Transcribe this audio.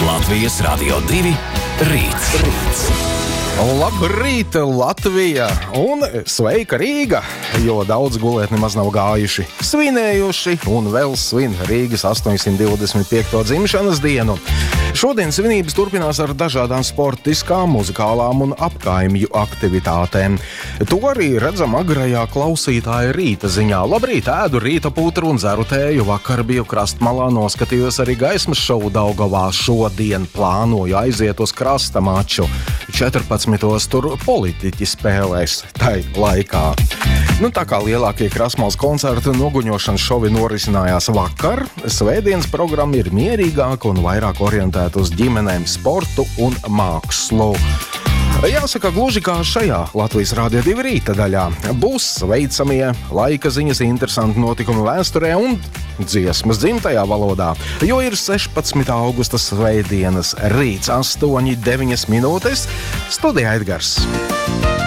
Latvijas Radio 2 rīts. Labrīt, Latvija! Un sveika Rīga, jo daudz gulēt nemaz nav gājuši, svinējuši un vēl svin Rīgas 825. dzimšanas dienu. Šodien svinības turpinās ar dažādām sportiskām, muzikālām un apkaimju aktivitātēm. To arī redzam agrajā klausītāja rīta ziņā. Labrīt, ēdu rīta putru un dzeru tēju. Vakar biju krastmalā, noskatījos arī gaismas šovu Daugavā. Šodien plānoju aiziet uz krasta maču. 14. tur politiķi spēlēs tai laikā. Tā kā lielākie Krasmals koncertu noguņošanas šovi norisinājās vakar, svētdienas programma ir mierīgāka un vairāk orientēta uz ģimenēm, sportu un mākslu. Jāsaka, gluži kā šajā Latvijas Radio 2 rīta daļā būs sveicamie laika ziņas, interesanti notikumi vēsturē un dziesmas dzimtajā valodā, jo ir 16. augusta svētdienas rīts 8:09. Studijā Edgars.